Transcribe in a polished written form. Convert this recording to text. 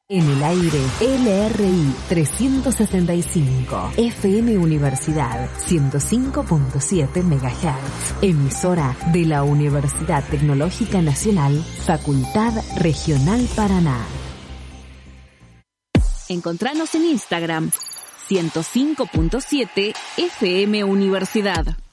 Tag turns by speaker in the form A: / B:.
A: En el aire, LRI 365, FM Universidad 105.7 MHz, emisora de la Universidad Tecnológica Nacional, Facultad Regional Paraná.
B: Encontranos en Instagram 105.7 FM Universidad.